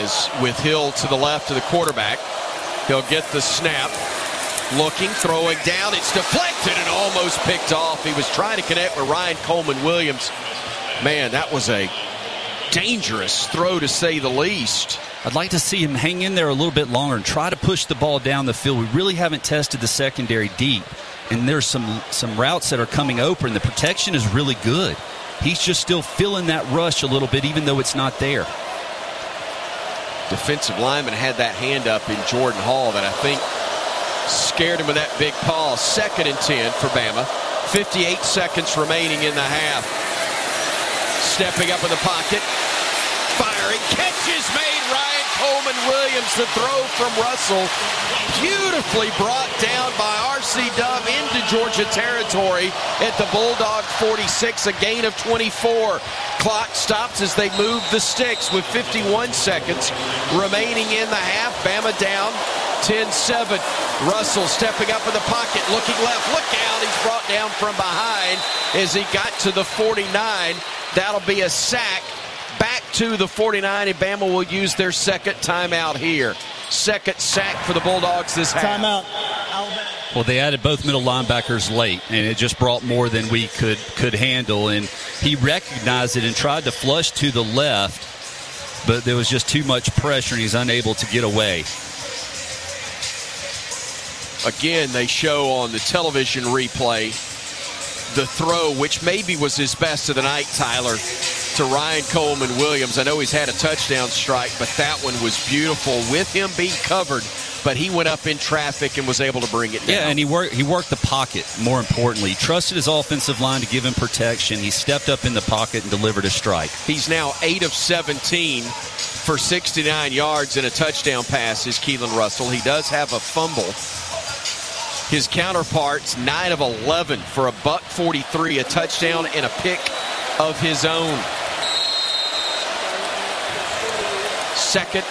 is with Hill to the left of the quarterback. He'll get the snap. Looking, throwing down. It's deflected and almost picked off. He was trying to connect with Ryan Coleman-Williams. Man, that was a dangerous throw to say the least. I'd like to see him hang in there a little bit longer and try to push the ball down the field. We really haven't tested the secondary deep, and there's some routes that are coming open. The protection is really good. He's just still feeling that rush a little bit, even though it's not there. Defensive lineman had that hand up in Jordan Hall that I think scared him with that big paw. 2nd and 10 for Bama. 58 seconds remaining in the half. Stepping up in the pocket. Firing. Catches made. Ryan Coleman-Williams. The throw from Russell. Beautifully brought down by R.C. Dove into Georgia territory at the Bulldog 46. A gain of 24. Clock stops as they move the sticks with 51 seconds remaining in the half. Bama down 10-7. Russell stepping up in the pocket, looking left. Look out, he's brought down from behind as he got to the 49. That'll be a sack. Back to the 49, and Bama will use their second timeout here. Second sack for the Bulldogs this half. Timeout. Well, they added both middle linebackers late, and it just brought more than we could handle. And he recognized it and tried to flush to the left, but there was just too much pressure, and he's unable to get away. Again, they show on the television replay the throw, which maybe was his best of the night, Tyler, to Ryan Coleman-Williams. I know he's had a touchdown strike, but that one was beautiful with him being covered. But he went up in traffic and was able to bring it down. Yeah, and he worked the pocket, more importantly. He trusted his offensive line to give him protection. He stepped up in the pocket and delivered a strike. He's now 8 of 17 for 69 yards and a touchdown pass is Keelan Russell. He does have a fumble. His counterparts, 9 of 11 for a buck 43, a touchdown and a pick of his own. 2nd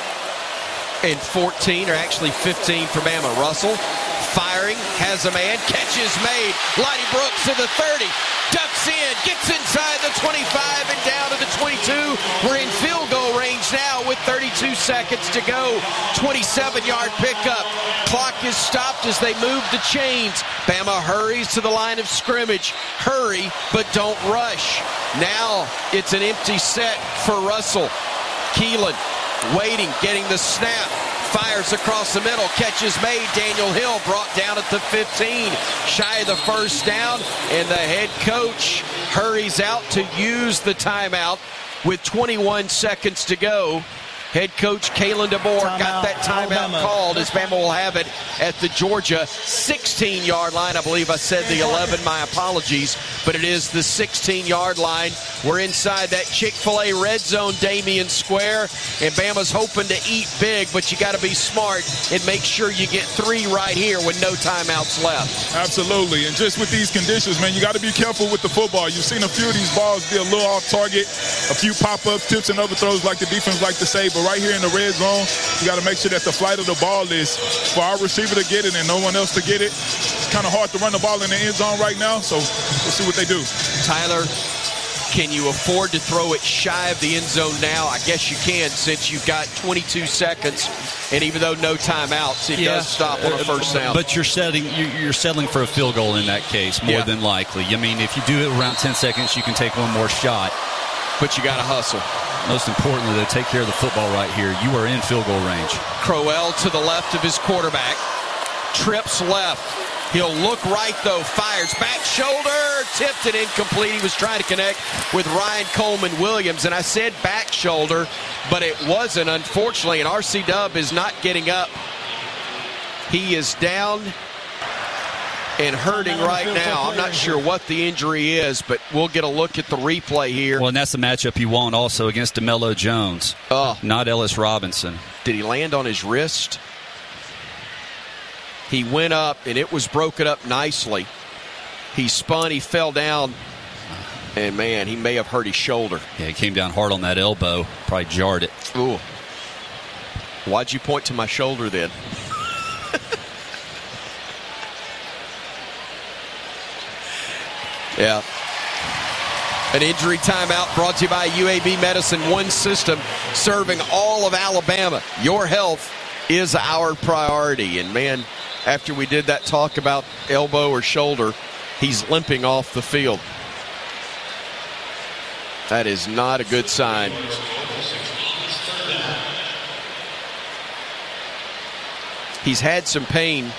and 14, or actually 15 for Bama. Russell firing, has a man, catches made. Lonnie Brooks to the 30, ducks in, gets inside the 25 and down to the 22. We're in field goal range now with 32 seconds to go. 27-yard pickup. Clock is stopped as they move the chains. Bama hurries to the line of scrimmage. Hurry, but don't rush. Now it's an empty set for Russell. Keelan waiting, getting the snap. Fires across the middle. Catches made. Daniel Hill brought down at the 15. Shy of the first down. And the head coach hurries out to use the timeout with 21 seconds to go. Head coach Kalen DeBoer got that timeout called as Bama will have it at the Georgia 16-yard line. I believe I said the 11. My apologies. But it is the 16-yard line. We're inside that Chick-fil-A red zone, Damien Square. And Bama's hoping to eat big, but you got to be smart and make sure you get 3 right here with no timeouts left. Absolutely. And just with these conditions, man, you got to be careful with the football. You've seen a few of these balls be a little off target, a few pop-ups, tips, and overthrows like the defense like to say. But right here in the red zone, you got to make sure that the flight of the ball is for our receiver to get it and no one else to get it. It's kind of hard to run the ball in the end zone right now, so we'll see what they do. Tyler, can you afford to throw it shy of the end zone now? I guess you can, since you've got 22 seconds, and even though no timeouts, it does stop on a first down. But you're settling for a field goal in that case, more than likely. I mean, if you do it around 10 seconds, you can take one more shot. But you got to hustle. Most importantly, though, take care of the football right here. You are in field goal range. Crowell to the left of his quarterback. Trips left. He'll look right, though. Fires. Back shoulder. Tipped it incomplete. He was trying to connect with Ryan Coleman-Williams. And I said back shoulder, but it wasn't, unfortunately. And R.C. Dub is not getting up. He is down and hurting right now. I'm not sure what the injury is, but we'll get a look at the replay here. Well, and that's the matchup you want also against DeMello Jones, not Ellis Robinson. Did he land on his wrist? He went up, and it was broken up nicely. He spun, he fell down, and, man, he may have hurt his shoulder. Yeah, he came down hard on that elbow, probably jarred it. Ooh. Why'd you point to my shoulder then? Yeah. An injury timeout brought to you by UAB Medicine One System, serving all of Alabama. Your health is our priority. And, man, after we did that talk about elbow or shoulder, he's limping off the field. That is not a good sign. He's had some pain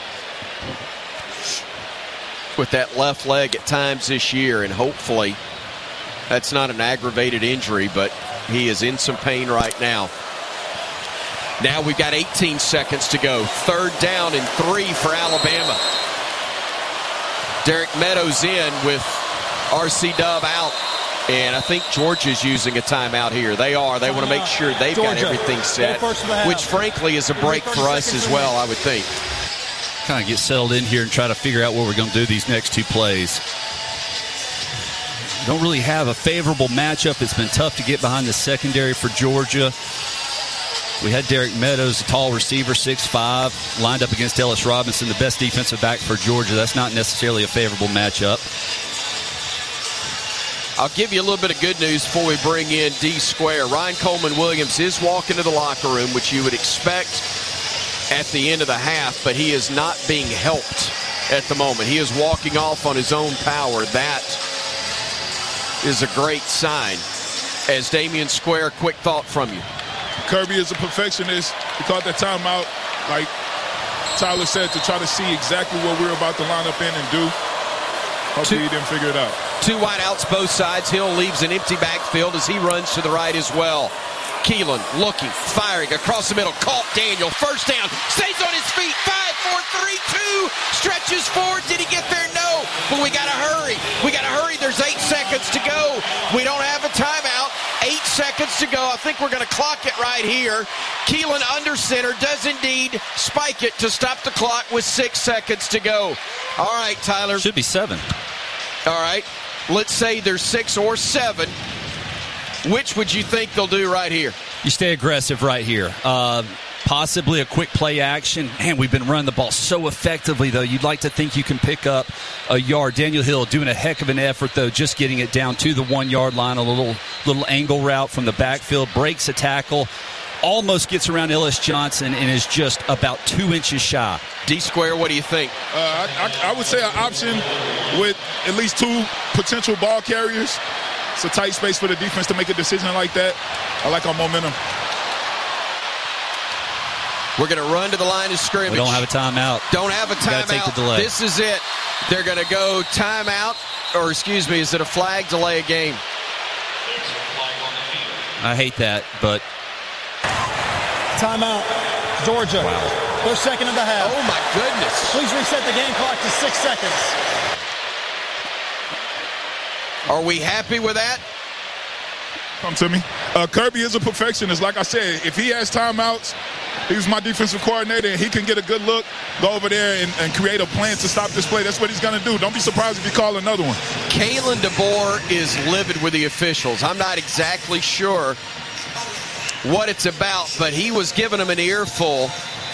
with that left leg at times this year, and hopefully that's not an aggravated injury, but he is in some pain right now. Now we've got 18 seconds to go. 3rd down and 3 for Alabama. Derek Meadows in with R.C. Dub out. And I think Georgia's using a timeout here. They are. They want to make sure they've got everything set, which frankly is a break for us as well, I would think. Kind of get settled in here and try to figure out what we're going to do these next 2 plays. Don't really have a favorable matchup. It's been tough to get behind the secondary for Georgia. We had Derek Meadows, a tall receiver, 6'5", lined up against Ellis Robinson, the best defensive back for Georgia. That's not necessarily a favorable matchup. I'll give you a little bit of good news before we bring in D-Square. Ryan Coleman-Williams is walking to the locker room, which you would expect at the end of the half, but he is not being helped at the moment. He is walking off on his own power. That is a great sign. As Damian Square, quick thought from you. Kirby is a perfectionist. He caught that timeout, like Tyler said, to try to see exactly what we're about to line up in and do. Hopefully he didn't figure it out. 2 wideouts both sides. Hill leaves an empty backfield as he runs to the right as well. Keelan looking, firing across the middle. Caught Daniel. 1st down. Stays on his feet. 5, 4, 3, 2. Stretches forward. Did he get there? No. But we got to hurry. We got to hurry. There's 8 seconds to go. We don't have a timeout. 8 seconds to go. I think we're going to clock it right here. Keelan under center does indeed spike it to stop the clock with 6 seconds to go. All right, Tyler. Should be 7. All right. Let's say there's 6 or 7. Which would you think they'll do right here? You stay aggressive right here. Possibly a quick play action. Man, we've been running the ball so effectively, though. You'd like to think you can pick up a yard. Daniel Hill doing a heck of an effort, though, just getting it down to the 1-yard line. A little angle route from the backfield. Breaks a tackle. Almost gets around Ellis Johnson and is just about 2 inches shy. D-Square, what do you think? I would say an option with at least 2 potential ball carriers. It's a tight space for the defense to make a decision like that. I like our momentum. We're going to run to the line of scrimmage. We don't have a timeout. Don't have a timeout. Take the delay. This is it. They're going to go timeout, or excuse me, is it a flag, delay a game? I hate that, but... Timeout, Georgia. Wow. Their 2nd of the half. Oh, my goodness. Please reset the game clock to 6 seconds. Are we happy with that? Come to me. Kirby is a perfectionist. Like I said, if he has timeouts, he's my defensive coordinator, and he can get a good look, go over there and create a plan to stop this play. That's what he's going to do. Don't be surprised if he call another one. Kalen DeBoer is livid with the officials. I'm not exactly sure what it's about, but he was giving him an earful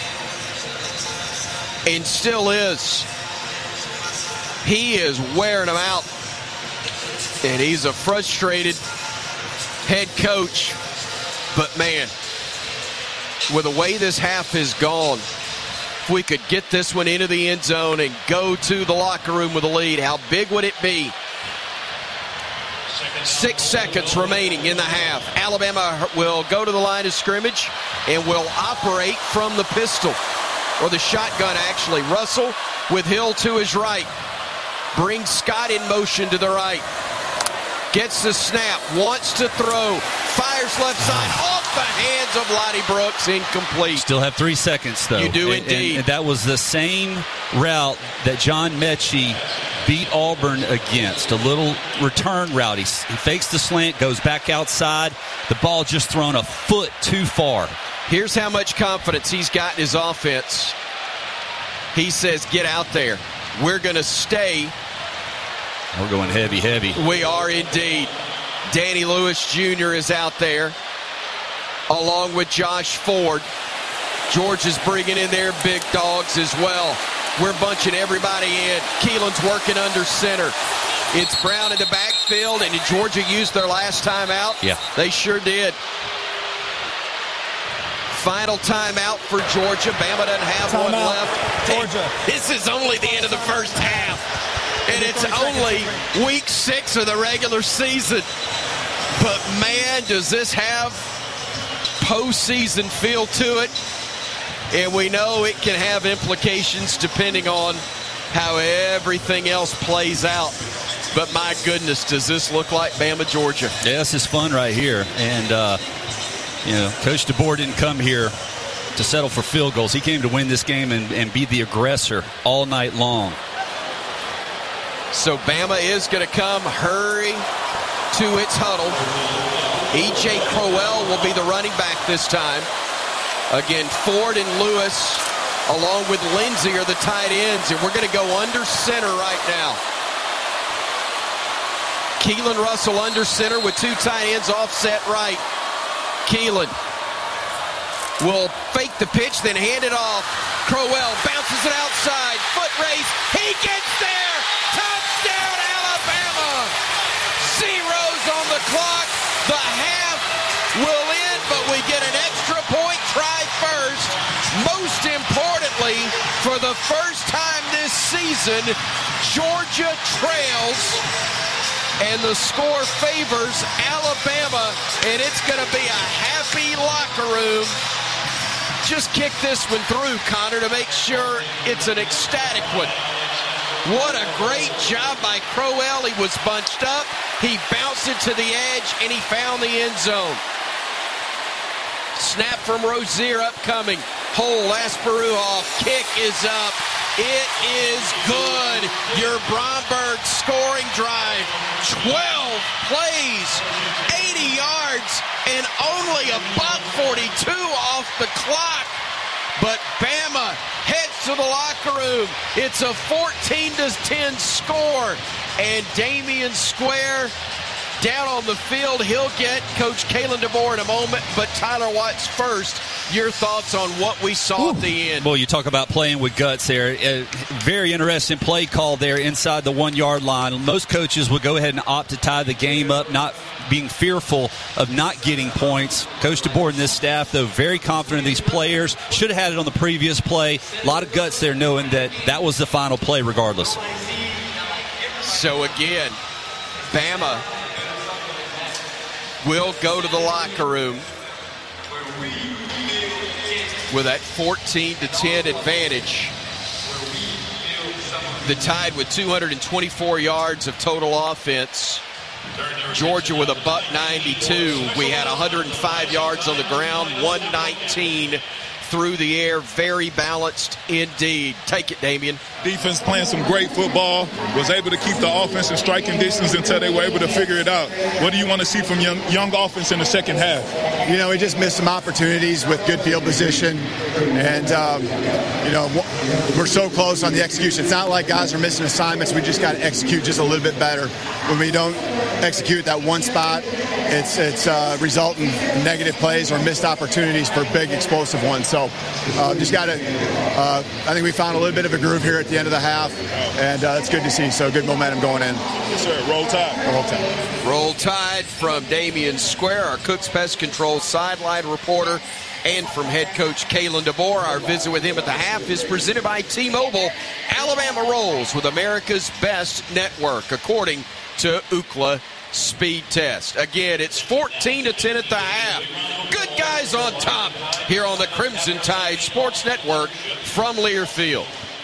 and still is. He is wearing them out, and he's a frustrated head coach. But, man, with the way this half has gone, if we could get this one into the end zone and go to the locker room with a lead, how big would it be? 6 seconds remaining in the half. Alabama will go to the line of scrimmage and will operate from the pistol, or the shotgun, actually. Russell with Hill to his right. Brings Scott in motion to the right. Gets the snap, wants to throw, fires left side, off the hands of Lottie Brooks, incomplete. Still have 3 seconds, though. You do indeed. And that was the same route that John Mechie beat Auburn against. A little return route. He fakes the slant, goes back outside. The ball just thrown a foot too far. Here's how much confidence he's got in his offense. He says, get out there. We're going to stay. We're going heavy, heavy. We are indeed. Danny Lewis Jr. is out there, along with Josh Ford. George is bringing in their big dogs as well. We're bunching everybody in. Keelan's working under center. It's Brown in the backfield, and Georgia used their last timeout. Yeah. They sure did. Final timeout for Georgia. Bama doesn't have one left. Georgia. This is only the end of the first half. And it's only week 6 of the regular season. But, man, does this have postseason feel to it. And we know it can have implications depending on how everything else plays out. But, my goodness, does this look like Bama, Georgia? Yeah, this is fun right here. And, Coach DeBoer didn't come here to settle for field goals. He came to win this game and be the aggressor all night long. So Bama is going to come hurry to its huddle. E.J. Crowell will be the running back this time. Again, Ford and Lewis, along with Lindsey, are the tight ends. And we're going to go under center right now. Keelan Russell under center with 2 tight ends offset right. Keelan will fake the pitch, then hand it off. Crowell bounces it outside. Foot race. He gets there. Touchdown, Alabama. Zeros on the clock. The half will end, but we get an extra point try first. Most importantly, for the first time this season, Georgia trails. And the score favors Alabama, and it's going to be a happy locker room. Just kick this one through, Connor, to make sure it's an ecstatic one. What a great job by Crowell. He was bunched up. He bounced it to the edge, and he found the end zone. Snap from Rozier upcoming. Hole, Asperuhoff. Kick is up. It is good. Your Bromberg scoring drive. 12 plays, 80 yards, and only $1.42 off the clock. But Bama heads to the locker room. It's a 14-10 score. And Damian Square down on the field. He'll get Coach Kalen DeBoer in a moment. But Tyler Watts first. Your thoughts on what we saw at the end? Well, you talk about playing with guts there. Very interesting play call there inside the 1-yard line. Most coaches would go ahead and opt to tie the game up, not being fearful of not getting points. Coach DeBoer and this staff, though, very confident in these players. Should have had it on the previous play. A lot of guts there knowing that that was the final play regardless. So, again, Bama will go to the locker room with that 14-10 advantage. The Tide with 224 yards of total offense. Georgia with $192. We had 105 yards on the ground, 119 through the air. Very balanced indeed. Take it, Damien. Defense playing some great football, was able to keep the offense in striking distance until they were able to figure it out. What do you want to see from young offense in the second half? We just missed some opportunities with good field position, and we're so close on the execution. It's not like guys are missing assignments. We just got to execute just a little bit better. When we don't execute that one spot, it's resulting in negative plays or missed opportunities for big explosive ones. So just got to I think we found a little bit of a groove here at the end of the half, and it's good to see. So good momentum going in. Yes, sir. Roll Tide. Roll Tide. Roll Tide from Damian Square, our Cooks Pest Control sideline reporter, and from head coach Kalen DeBoer. Our visit with him at the half is presented by T-Mobile. Alabama rolls with America's best network, according to Ookla Speed Test. Again, it's 14-10 at the half. Good guys on top here on the Crimson Tide Sports Network from Learfield.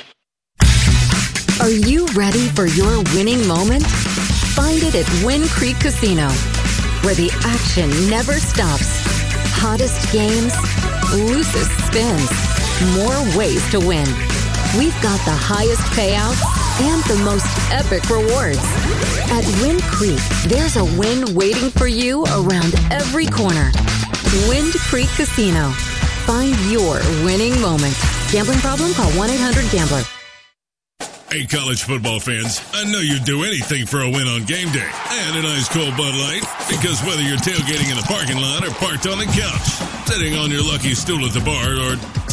Are you ready for your winning moment? Find it at Wind Creek Casino, where the action never stops. Hottest games, loosest spins, more ways to win. We've got the highest payouts and the most epic rewards. At Wind Creek, there's a win waiting for you around every corner. Wind Creek Casino. Find your winning moment. Gambling problem? Call 1-800-GAMBLER. Hey, college football fans, I know you'd do anything for a win on game day and an ice cold Bud Light, because whether you're tailgating in a parking lot or parked on the couch, sitting on your lucky stool at the bar, or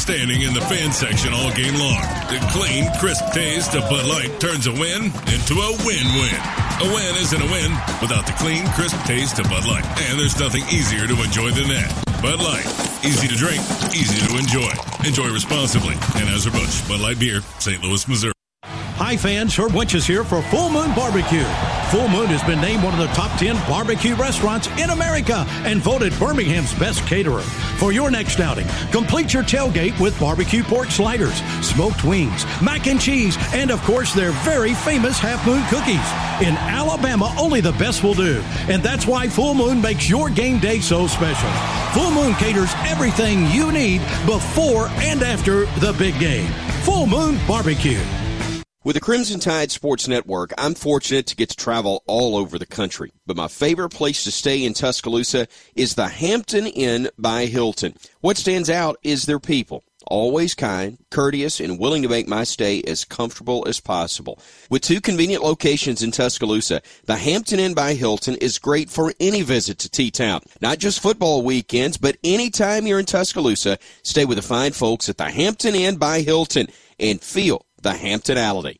standing in the fan section all game long. The clean, crisp taste of Bud Light turns a win into a win-win. A win isn't a win without the clean, crisp taste of Bud Light. And there's nothing easier to enjoy than that. Bud Light. Easy to drink, easy to enjoy. Enjoy responsibly. Anheuser-Busch, Bud Light Beer, St. Louis, Missouri. Hi fans, Herb Winch is here for Full Moon Barbecue. Full Moon has been named one of the top 10 barbecue restaurants in America and voted Birmingham's best caterer. For your next outing, complete your tailgate with barbecue pork sliders, smoked wings, mac and cheese, and of course their very famous Half Moon cookies. In Alabama, only the best will do. And that's why Full Moon makes your game day so special. Full Moon caters everything you need before and after the big game. Full Moon Barbecue. With the Crimson Tide Sports Network, I'm fortunate to get to travel all over the country. But my favorite place to stay in Tuscaloosa is the Hampton Inn by Hilton. What stands out is their people. Always kind, courteous, and willing to make my stay as comfortable as possible. With 2 convenient locations in Tuscaloosa, the Hampton Inn by Hilton is great for any visit to T-Town. Not just football weekends, but anytime you're in Tuscaloosa, stay with the fine folks at the Hampton Inn by Hilton and feel the Hamptonality.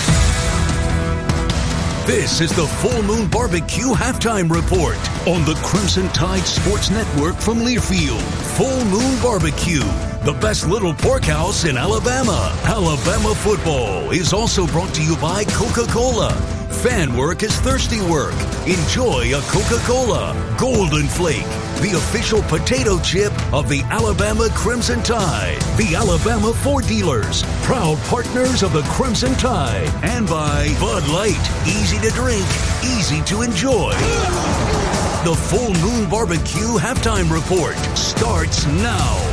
This is the Full Moon Barbecue Halftime Report on the Crimson Tide Sports Network from Learfield. Full Moon Barbecue, the best little pork house in Alabama. Alabama football is also brought to you by Coca-Cola. Fan work is thirsty work. Enjoy a Coca-Cola. Golden Flake, the official potato chip of the Alabama Crimson Tide. The Alabama Ford Dealers, proud partners of the Crimson Tide. And by Bud Light, easy to drink, easy to enjoy. The Full Moon Barbecue Halftime Report starts now.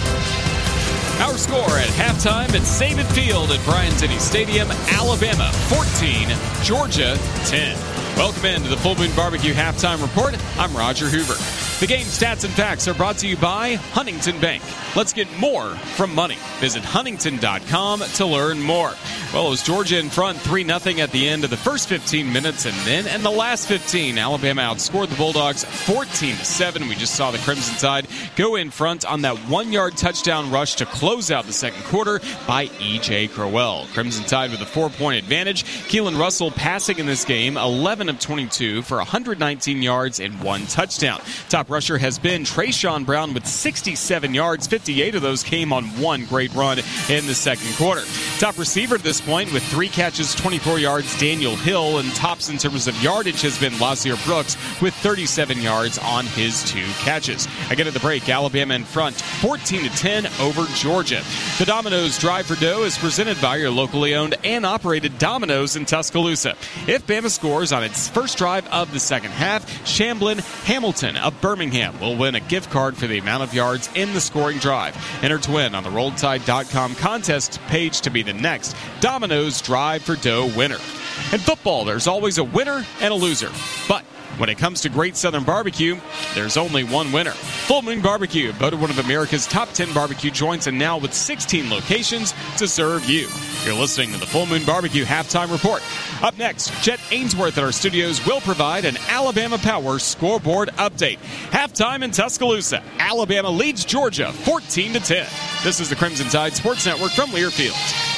Our score at halftime at Saban Field at Bryant-Denny Stadium, Alabama 14, Georgia 10. Welcome into the Full Moon Barbecue Halftime Report. I'm Roger Hoover. The game stats and facts are brought to you by Huntington Bank. Let's get more from money. Visit huntington.com to learn more. Well, it was Georgia in front 3-0 at the end of the first 15 minutes, and then in the last 15, Alabama outscored the Bulldogs 14-7. We just saw the Crimson Tide go in front on that 1-yard touchdown rush to close out the second quarter by E.J. Crowell. Crimson Tide with a 4-point advantage. Keelan Russell passing in this game 11 of 22 for 119 yards and 1 touchdown. Top rusher has been Trayshawn Brown with 67 yards. 58 of those came on 1 great run in the second quarter. Top receiver at this point with 3 catches, 24 yards, Daniel Hill, and tops in terms of yardage has been Lazir Brooks with 37 yards on his 2 catches. Again at the break, Alabama in front 14-10 over Georgia. The Domino's Drive for Dough is presented by your locally owned and operated Domino's in Tuscaloosa. If Bama scores on its first drive of the second half, Shamblin Hamilton of Birmingham will win a gift card for the amount of yards in the scoring drive. Enter to win on the RolledTide.com contest page to be the next Domino's Drive for Dough winner. In football, there's always a winner and a loser. But when it comes to Great Southern Barbecue, there's only one winner. Full Moon Barbecue, voted one of America's top 10 barbecue joints and now with 16 locations to serve you. You're listening to the Full Moon Barbecue Halftime Report. Up next, Chet Ainsworth at our studios will provide an Alabama Power scoreboard update. Halftime in Tuscaloosa. Alabama leads Georgia 14-10. This is the Crimson Tide Sports Network from Learfield.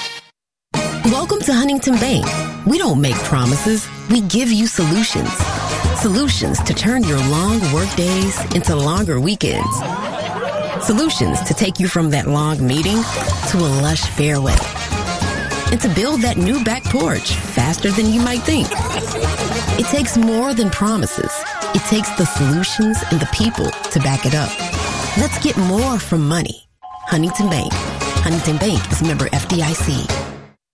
Welcome to Huntington Bank. We don't make promises. We give you solutions. Solutions to turn your long work days into longer weekends. Solutions to take you from that long meeting to a lush fairway. And to build that new back porch faster than you might think. It takes more than promises. It takes the solutions and the people to back it up. Let's get more from money. Huntington Bank. Huntington Bank is member FDIC.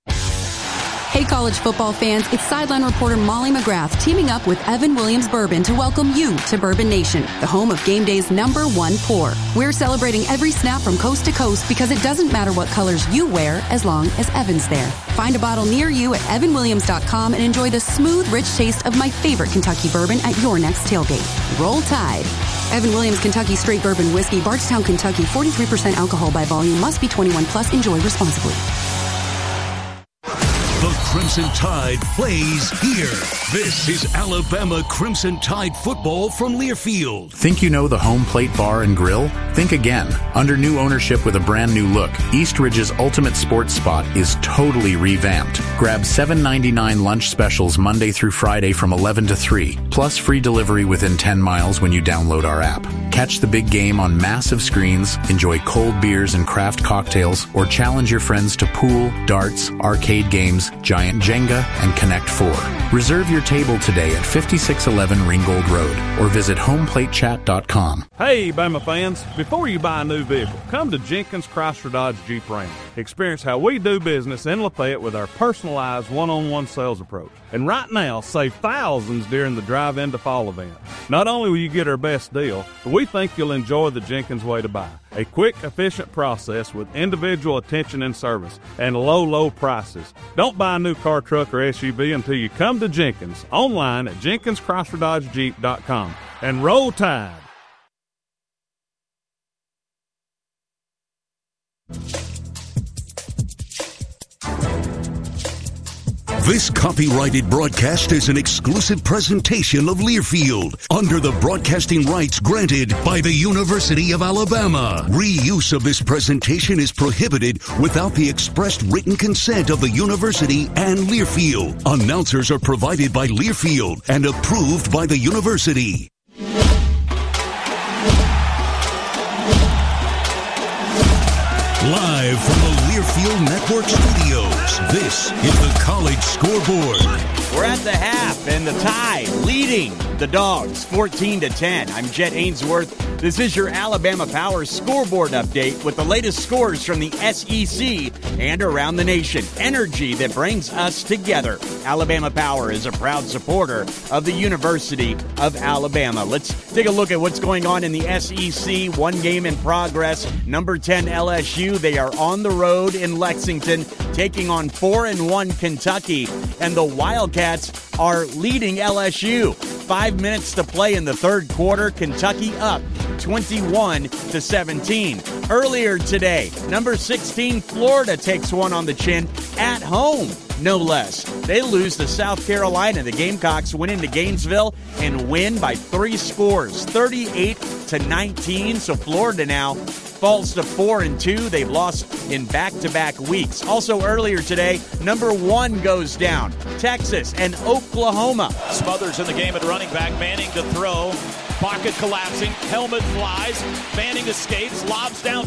Hey, college football fans, it's sideline reporter Molly McGrath teaming up with Evan Williams Bourbon to welcome you to Bourbon Nation, the home of game day's #1 pour. We're celebrating every snap from coast to coast because it doesn't matter what colors you wear as long as Evan's there. Find a bottle near you at evanwilliams.com and enjoy the smooth, rich taste of my favorite Kentucky bourbon at your next tailgate. Roll Tide. Evan Williams Kentucky Straight Bourbon Whiskey, Bardstown, Kentucky, 43% alcohol by volume, must be 21 plus. Enjoy responsibly. The Crimson Tide plays here. This is Alabama Crimson Tide football from Learfield. Think you know the Home Plate Bar and Grill? Think again. Under new ownership with a brand new look, East Ridge's Ultimate Sports Spot is totally revamped. Grab $7.99 lunch specials Monday through Friday from 11 to 3, plus free delivery within 10 miles when you download our app. Catch the big game on massive screens, enjoy cold beers and craft cocktails, or challenge your friends to pool, darts, arcade games, giant Jenga, and Connect 4. Reserve your table today at 5611 Ringgold Road or visit homeplatechat.com. Hey, Bama fans, before you buy a new vehicle, come to Jenkins Chrysler Dodge Jeep Ram. Experience how we do business in Lafayette with our personalized one-on-one sales approach. And right now, save thousands during the drive-in to fall event. Not only will you get our best deal, but we think you'll enjoy the Jenkins way to buy. A quick, efficient process with individual attention and service and low prices. Don't buy a new car, truck, or SUV until you come to Jenkins. Online at JenkinsChryslerDodgeJeep.com. And roll Tide! This copyrighted broadcast is an exclusive presentation of Learfield under the broadcasting rights granted by the University of Alabama. Reuse of this presentation is prohibited without the expressed written consent of the university and Learfield. Announcers are provided by Learfield and approved by the university. Live from the Learfield Network Studios, this is the College Scoreboard. We're at the half, and the Tide leading the Dogs 14-10. I'm Jet Ainsworth. This is your Alabama Power Scoreboard update with the latest scores from the SEC and around the nation. Energy that brings us together. Alabama Power is a proud supporter of the University of Alabama. Let's take a look at what's going on in the SEC. One game in progress. Number 10 LSU. They are on the road in Lexington, taking on 4-1 Kentucky, and the Wildcats are leading LSU. 5 minutes to play in the third quarter. Kentucky up 21-17. Earlier today, number 16 Florida takes one on the chin at home, no less. They lose to South Carolina. The Gamecocks went into Gainesville and win by 3 scores, 38-19. So Florida now falls to 4-2. They've lost in back-to-back weeks. Also earlier today, number 1 goes down. Texas and Oklahoma. Smothers in the game at running back. Manning to throw. Pocket collapsing. Helmet flies. Manning escapes. Lobs down